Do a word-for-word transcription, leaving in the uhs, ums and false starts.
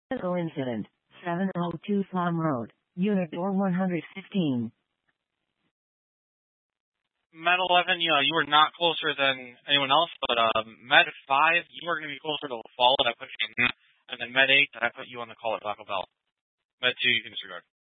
Incident, seven oh two Farm Road, Unit Door one hundred fifteen. Med eleven, you know, you were not closer than anyone else, but um, Med five, you were going to be closer to the fall, and I put you in that. And then Med eight, I put you on the call at Taco Bell. Med two, you can disregard.